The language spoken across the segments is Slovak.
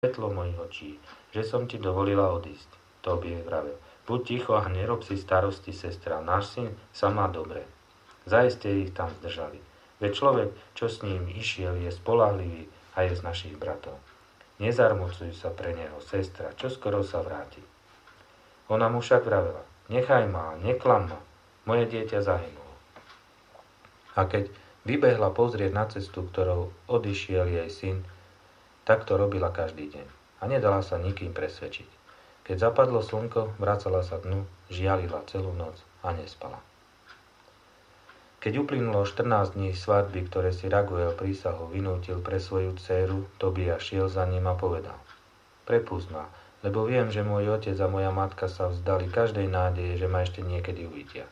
svetlo mojich očí, že som ti dovolila odísť. Tobie vravel: buď ticho a nerob si starosti, sestra, náš syn sa má dobre. Zaiste ich tam zdržali. Veď človek, čo s ním išiel, je spoľahlivý a je z našich bratov. Nezarmucuj sa pre neho, sestra, čo skoro sa vráti. Ona mu však vravela: nechaj ma, neklam ma, moje dieťa zahynulo. A keď vybehla pozrieť na cestu, ktorou odišiel jej syn, tak to robila každý deň a nedala sa nikým presvedčiť. Keď zapadlo slnko, vracala sa dnu, žialila celú noc a nespala. Keď uplynulo 14 dní svadby, ktoré si Raguel prísahou vynútil pre svoju dcéru, Tobia šiel za ním a povedal: prepusť ma, lebo viem, že môj otec a moja matka sa vzdali každej nádeje, že ma ešte niekedy uvidia.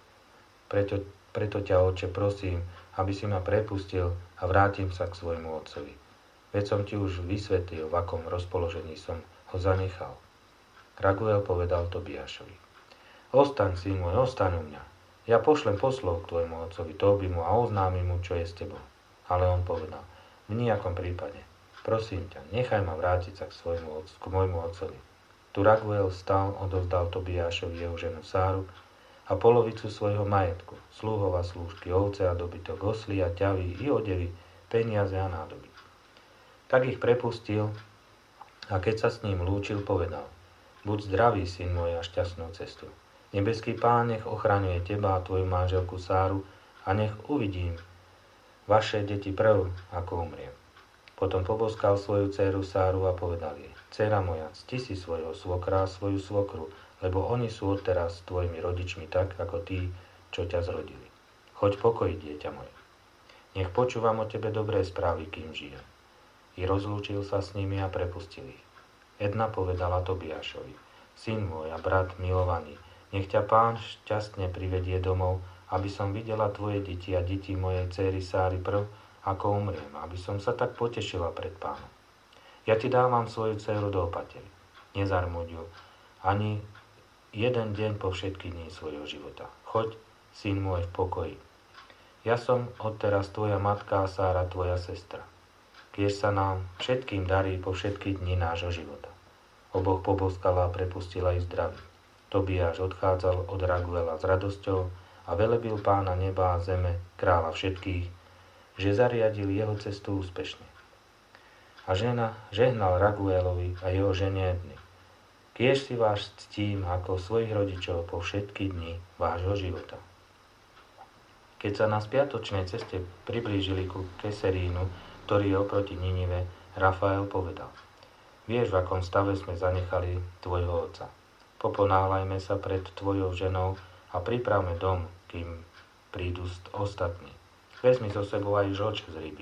Preto ťa, oče, prosím, aby si ma prepustil a vrátim sa k svojmu otcovi. Veď som ti už vysvetlil, v akom rozpoložení som ho zanechal. Raguel povedal Tobiášovi: ostaň, syn môj, ostaň u mňa. Ja pošlem poslov k tvojmu otcovi Tóbimu a oznámim mu, čo je s tebou. Ale on povedal: v nejakom prípade, prosím ťa, nechaj ma vrátiť sa k môjmu otcovi. Tu Raguel stal, odovzdal Tobiášovi jeho ženu Sáru a polovicu svojho majetku, slúhov a slúžky, ovce a dobytok, osly a ťavy i odevy, peniaze a nádoby. Tak ich prepustil a keď sa s ním lúčil, povedal: buď zdravý, syn môj, a šťastnú cestu. Nebeský Pán nech ochraňuje teba a tvoju manželku Sáru a nech uvidím vaše deti prv, ako umriem. Potom poboskal svoju dcéru Sáru a povedal jej: dcéra moja, cti si svojho svokra a svoju svokru, lebo oni sú odteraz tvojimi rodičmi tak, ako tí, čo ťa zrodili. Choď pokoji, dieťa moje. Nech počúvam o tebe dobré správy, kým žijem. I rozlúčil sa s nimi a prepustil ich. Edna povedala Tobiášovi: syn môj a brat milovaný, nech ťa Pán šťastne privedie domov, aby som videla tvoje deti a deti mojej dcéry Sáry prv, ako umriem, aby som sa tak potešila pred Pánom. Ja ti dávam svoju dcéru do opatery. Nezarmuď ju ani jeden deň po všetky dní svojho života. Choď, syn môj, v pokoji. Ja som odteraz tvoja matka a Sára tvoja sestra. Kiež sa nám všetkým darí po všetky dni nášho života. Oboch poboskala a prepustila ich zdraví. Tobiáš odchádzal od Raguela s radosťou a velebil Pána neba a zeme, kráľa všetkých, že zariadil jeho cestu úspešne. A žehnal Raguelovi a jeho žene Edny: kiež si vás ctím ako svojich rodičov po všetky dni vášho života. Keď sa na spiatočnej ceste priblížili ku Keserínu, ktorý je oproti Ninive, Rafael povedal: vieš, v akom stave sme zanechali tvojho otca. Poponáhľajme sa pred tvojou ženou a pripravme dom, kým prídu ostatní. Vezmi so sebou aj žlč z ryby.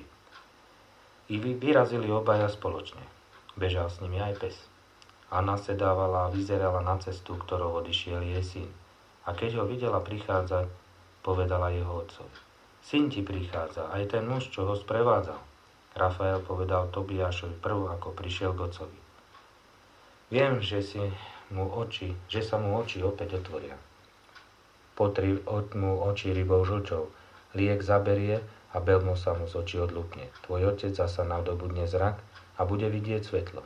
I vyrazili obaja spoločne. Bežal s nimi aj pes. Anna sedávala a vyzerala na cestu, ktorou odišiel jej syn. A keď ho videla prichádzať, povedala jeho otcovi: syn ti prichádza, aj ten muž, čo ho sprevádzal. Rafael povedal Tobiášovi prv, ako prišiel k otcovi: viem, že sa mu oči opäť otvoria. Potri mu oči rybou žlčou, liek zaberie a belmo sa mu z očí odlúpne. Tvoj otec zasa nadobudne zrak a bude vidieť svetlo.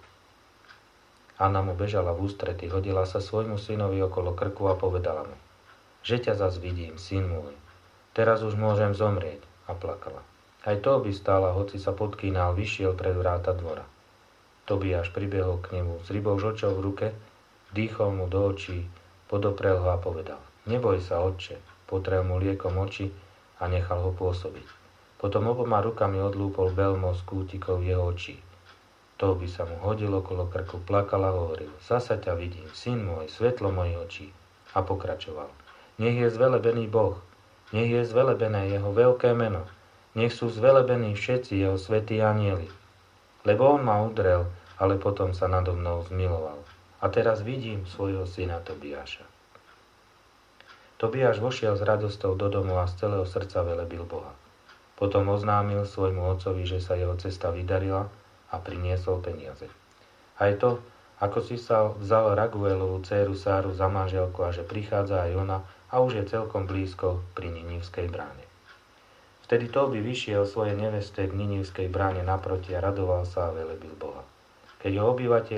Anna mu bežala v ústrety, hodila sa svojmu synovi okolo krku a povedala mu: že ťa zas vidím, syn môj. Teraz už môžem zomrieť. A plakala. Aj to by stála, hoci sa podkýnal, vyšiel pred vráta dvora. Tobiáš pribehol k nemu s rybou žlčou v ruke, dýchol mu do očí, podoprel ho a povedal: neboj sa, otče. Potrel mu liekom oči a nechal ho pôsobiť. Potom oboma rukami odlúpol belmo z kútikov jeho očí. To by sa mu hodilo okolo krku, plakal a hovoril: zasa ťa vidím, syn môj, svetlo mojich očí. A pokračoval: nech je zvelebený Boh, nech je zvelebené jeho veľké meno, nech sú zvelebení všetci jeho svätí anjeli. Lebo on ma udrel, ale potom sa nado mnou zmiloval. A teraz vidím svojho syna Tobiáša. Tobiáš vošiel s radosťou do domu a z celého srdca velebil Boha. Potom oznámil svojmu otcovi, že sa jeho cesta vydarila a priniesol peniaze. Aj to, ako si sa vzal Raguelovú dcéru Sáru za manželku a že prichádza aj ona a už je celkom blízko pri Ninivskej bráne. Vtedy Tóbi vyšiel svojej neveste k Ninivskej bráne naproti a radoval sa a velebil Boha. Keď ho obyvatelia